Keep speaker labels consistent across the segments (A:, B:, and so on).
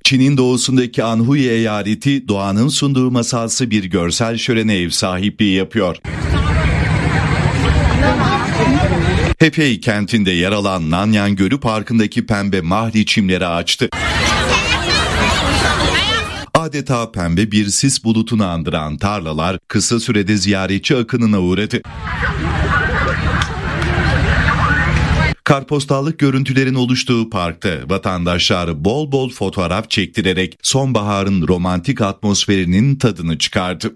A: Çin'in doğusundaki Anhui eyaleti doğanın sunduğu masalsı bir görsel şölene ev sahipliği yapıyor. Hefei kentinde yer alan Nanyang Gölü Parkı'ndaki pembe mahli çimleri açtı. Adeta pembe bir sis bulutunu andıran tarlalar kısa sürede ziyaretçi akınına uğradı. Kartpostallık görüntülerin oluştuğu parkta vatandaşlar bol bol fotoğraf çektirerek sonbaharın romantik atmosferinin tadını çıkardı.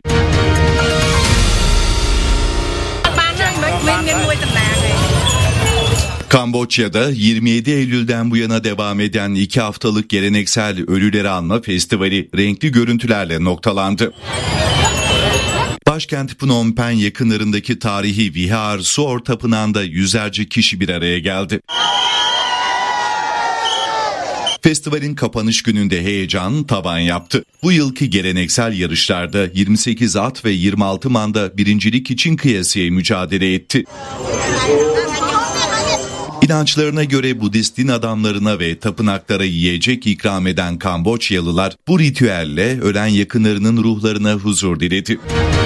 A: Kamboçya'da 27 Eylül'den bu yana devam eden 2 haftalık geleneksel Ölüleri Anma Festivali renkli görüntülerle noktalandı. Başkent Phnom Penh yakınlarındaki tarihi Vihar Suor Tapınağı'nda yüzlerce kişi bir araya geldi. Festivalin kapanış gününde heyecan tavan yaptı. Bu yılki geleneksel yarışlarda 28 at ve 26 manda birincilik için kıyasıya mücadele etti. İnançlarına göre Budist din adamlarına ve tapınaklara yiyecek ikram eden Kamboçyalılar bu ritüelle ölen yakınlarının ruhlarına huzur diledi.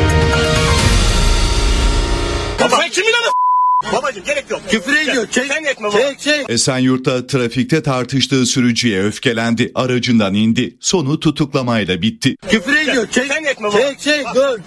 B: Baba kimin adı? Babacım gerek yok. Küfür ediyor. Çek.
A: Esenyurt'ta trafikte tartıştığı sürücüye öfkelendi. Aracından indi. Sonu tutuklamayla bitti.
B: Küfür ediyor. Çek. Dur.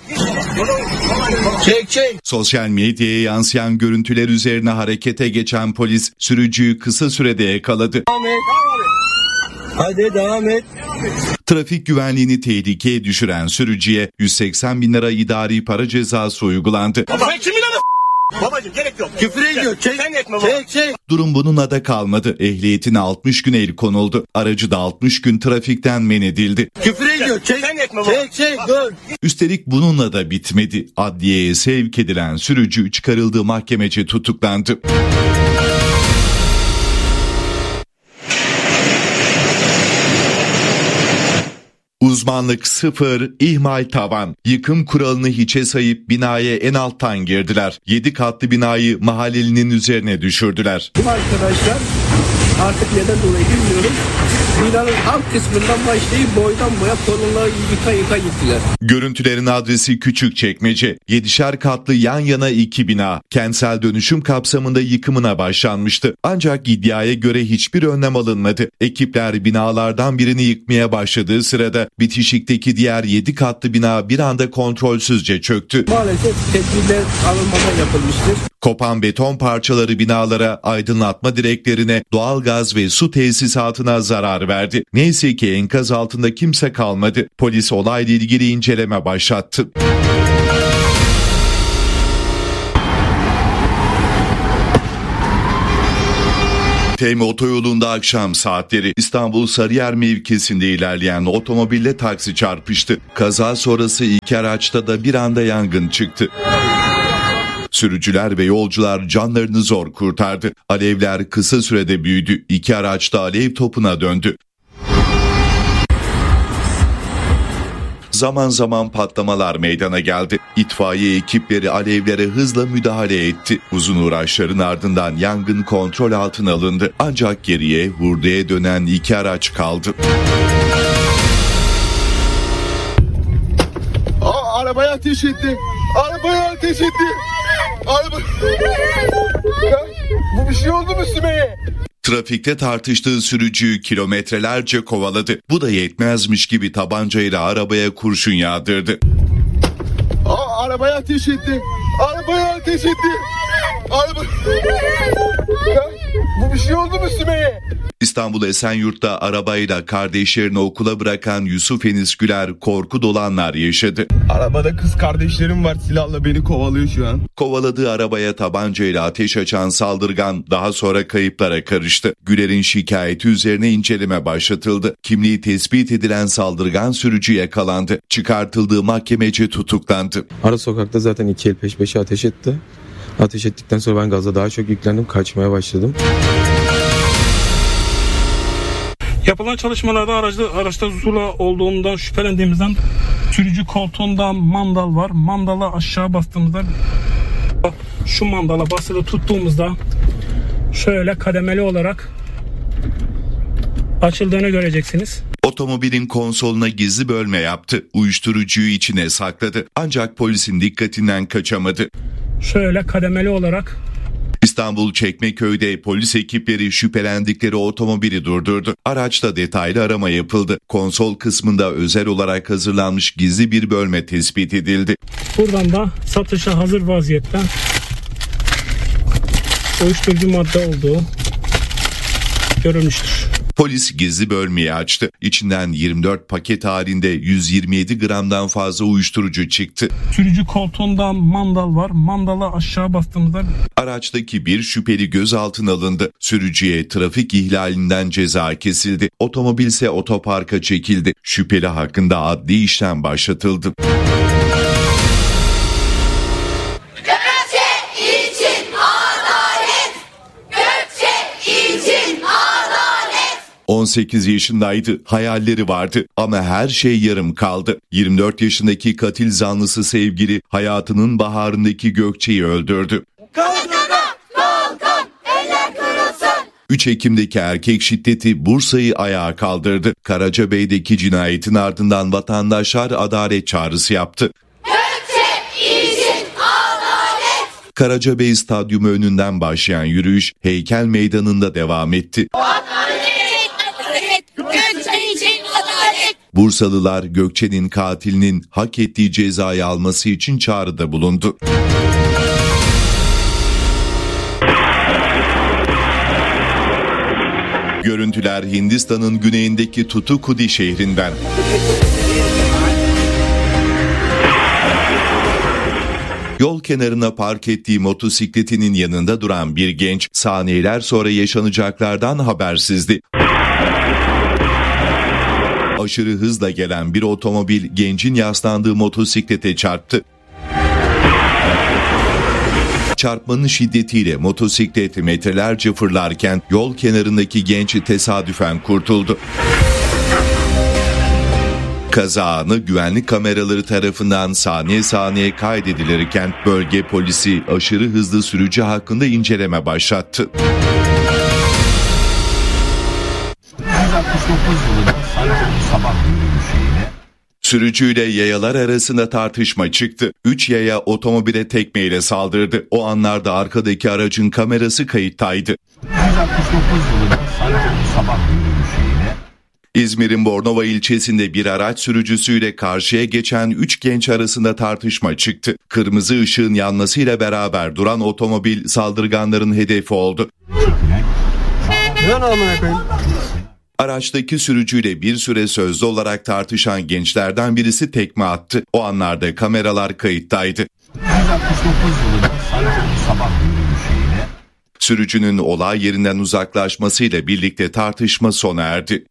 B: Çek.
A: Sosyal medyaya yansıyan görüntüler üzerine harekete geçen polis sürücüyü kısa sürede yakaladı.
B: Hadi devam et.
A: Trafik güvenliğini tehlikeye düşüren sürücüye 180 bin lira idari para cezası uygulandı.
B: Baba kimin adı? Babacım gerek yok. Küfür ediyor. Çek.
A: Durum bununla da kalmadı. Ehliyetine 60 gün el konuldu. Aracı da 60 gün trafikten men edildi.
B: Küfür ediyor. Çek. Dur.
A: Üstelik bununla da bitmedi. Adliyeye sevk edilen sürücü çıkarıldığı mahkemece tutuklandı. Uzmanlık sıfır, ihmal tavan. Yıkım kuralını hiçe sayıp binaya en alttan girdiler. 7 katlı binayı mahallelinin üzerine düşürdüler.
C: Bu arkadaşlar artık neden dolayı bilmiyorum. Binanın alt kısmından başlayıp boydan boya kolonları yıka gittiler.
A: Görüntülerin adresi Küçükçekmece. 7'şer katlı yan yana 2 bina. Kentsel dönüşüm kapsamında yıkımına başlanmıştı. Ancak iddiaya göre hiçbir önlem alınmadı. Ekipler binalardan birini yıkmaya başladığı sırada bitişikteki diğer 7 katlı bina bir anda kontrolsüzce çöktü.
C: Maalesef tedbirler alınmadan yapılmıştır.
A: Kopan beton parçaları binalara, aydınlatma direklerine, doğalgaz ve su tesisatına zarar verdi. Neyse ki enkaz altında kimse kalmadı. Polis olayla ilgili inceleme başlattı. TEM otoyolunda akşam saatleri İstanbul Sarıyer mevkisinde ilerleyen otomobille taksi çarpıştı. Kaza sonrası iki araçta da bir anda yangın çıktı. Sürücüler ve yolcular canlarını zor kurtardı. Alevler kısa sürede büyüdü. İki araç da alev topuna döndü. Zaman zaman patlamalar meydana geldi. İtfaiye ekipleri alevlere hızla müdahale etti. Uzun uğraşların ardından yangın kontrol altına alındı. Ancak geriye hurdaya dönen iki araç kaldı.
D: Arabaya ateş etti. Bu bir şey oldu mu Sümeyye?
A: Trafikte tartıştığı sürücüyü kilometrelerce kovaladı. Bu da yetmezmiş gibi tabancayla arabaya kurşun yağdırdı.
D: Arabaya ateş etti. Bu bir şey oldu mu Sümeyye?
A: İstanbul Esenyurt'ta arabayla kardeşlerini okula bırakan Yusuf Enis Güler korku dolu anlar yaşadı.
D: Arabada kız kardeşlerim var, silahla beni kovalıyor şu an.
A: Kovaladığı arabaya tabancayla ateş açan saldırgan daha sonra kayıplara karıştı. Güler'in şikayeti üzerine inceleme başlatıldı. Kimliği tespit edilen saldırgan sürücü yakalandı. Çıkartıldığı mahkemece tutuklandı.
E: Ara sokakta zaten iki el peş peşe ateş etti. Ateş ettikten sonra ben gaza daha çok yüklendim, kaçmaya başladım.
F: Yapılan çalışmalarda araçta zula olduğundan şüphelendiğimizden sürücü koltuğunda mandal var. Mandala aşağı bastığımızda şu mandala basılı tuttuğumuzda şöyle kademeli olarak açıldığını göreceksiniz.
A: Otomobilin konsoluna gizli bölme yaptı. Uyuşturucuyu içine sakladı. Ancak polisin dikkatinden kaçamadı.
F: Şöyle kademeli olarak
A: İstanbul Çekmeköy'de polis ekipleri şüphelendikleri otomobili durdurdu. Araçta detaylı arama yapıldı. Konsol kısmında özel olarak hazırlanmış gizli bir bölme tespit edildi.
F: buradan da satışa hazır vaziyetten uyuşturucu madde olduğu görülmüştür.
A: Polis gizli bölmeyi açtı. İçinden 24 paket halinde 127 gramdan fazla uyuşturucu çıktı.
F: Sürücü koltuğunda mandal var. Mandala aşağı bastığımızda
A: Araçtaki bir şüpheli gözaltına alındı. Sürücüye trafik ihlalinden ceza kesildi. Otomobil ise otoparka çekildi. Şüpheli hakkında adli işlem başlatıldı. 18 yaşındaydı, hayalleri vardı ama her şey yarım kaldı. 24 yaşındaki katil zanlısı sevgili hayatının baharındaki Gökçe'yi öldürdü. 3 Ekim'deki erkek şiddeti Bursa'yı ayağa kaldırdı. Karacabey'deki cinayetin ardından vatandaşlar adalet çağrısı yaptı. Karacabey Stadyumu önünden başlayan yürüyüş Heykel Meydanı'nda devam etti. Bursalılar Gökçe'nin katilinin hak ettiği cezayı alması için çağrıda bulundu. Görüntüler Hindistan'ın güneyindeki Tutukudi şehrinden. Yol kenarına park ettiği motosikletinin yanında duran bir genç saniyeler sonra yaşanacaklardan habersizdi. Aşırı hızla gelen bir otomobil gencin yaslandığı motosiklete çarptı. Çarpmanın şiddetiyle motosiklet metrelerce fırlarken yol kenarındaki genç tesadüfen kurtuldu. Kaza anı güvenlik kameraları tarafından saniye saniye kaydedilirken bölge polisi aşırı hızlı sürücü hakkında inceleme başlattı.
G: 1969 yılında Sarıcık sabah yürüyüşüyle
A: Sürücüyle yayalar arasında tartışma çıktı. 3 yaya otomobile tekmeyle saldırdı. O anlarda arkadaki aracın kamerası kayıttaydı.
G: 1969 yılında Sarıcık sabah yürüyüşüyle
A: İzmir'in Bornova ilçesinde bir araç sürücüsüyle karşıya geçen 3 genç arasında tartışma çıktı. Kırmızı ışığın yanmasıyla beraber duran otomobil saldırganların hedefi oldu. Araçtaki sürücüyle bir süre sözlü olarak tartışan gençlerden birisi tekme attı. O anlarda kameralar kayıttaydı.
G: 1969 yılında Sarıcık sabah yürüyüşüyle
A: Sürücünün olay yerinden uzaklaşmasıyla birlikte tartışma sona erdi.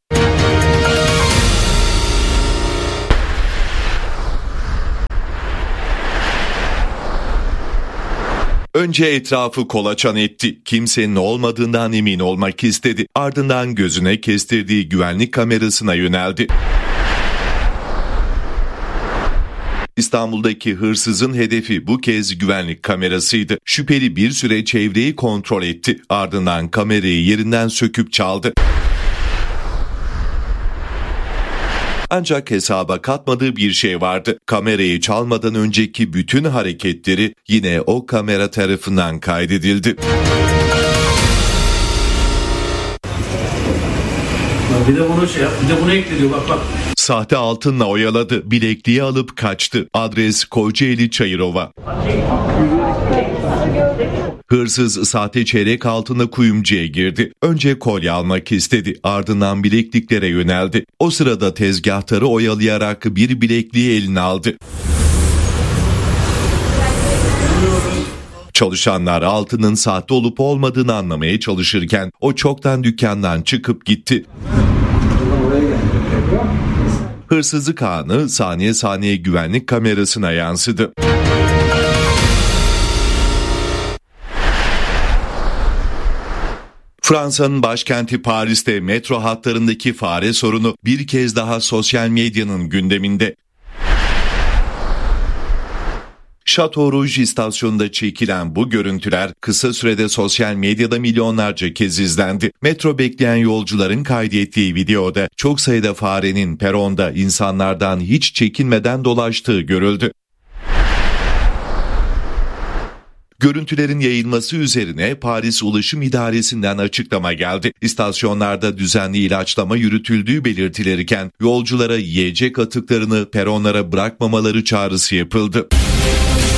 A: Önce etrafı kolaçan etti. Kimsenin olmadığından emin olmak istedi. Ardından gözüne kestirdiği güvenlik kamerasına yöneldi. İstanbul'daki hırsızın hedefi bu kez güvenlik kamerasıydı. Şüpheli bir süre çevreyi kontrol etti. Ardından kamerayı yerinden söküp çaldı. Ancak hesaba katmadığı bir şey vardı. Kamerayı çalmadan önceki bütün hareketleri yine o kamera tarafından kaydedildi.
C: Bir de bunu bir de bunu ekliyor bak.
A: Sahte altınla oyaladı, bilekliği alıp kaçtı. Adres Kocaeli Çayırova. Hırsız sahte çeyrek altınla kuyumcuya girdi. Önce kolye almak istedi, ardından bilekliklere yöneldi. O sırada tezgahtarı oyalayarak bir bilekliği eline aldı. Çalışanlar altının sahte olup olmadığını anlamaya çalışırken o çoktan dükkandan çıkıp gitti. Hırsızlık anı saniye saniye güvenlik kamerasına yansıdı. Fransa'nın başkenti Paris'te metro hatlarındaki fare sorunu bir kez daha sosyal medyanın gündeminde. Chateau Rouge istasyonunda çekilen bu görüntüler kısa sürede sosyal medyada milyonlarca kez izlendi. Metro bekleyen yolcuların kaydettiği videoda çok sayıda farenin peronda insanlardan hiç çekinmeden dolaştığı görüldü. Görüntülerin yayılması üzerine Paris Ulaşım İdaresi'nden açıklama geldi. İstasyonlarda düzenli ilaçlama yürütüldüğü belirtilirken yolculara yiyecek atıklarını peronlara bırakmamaları çağrısı yapıldı.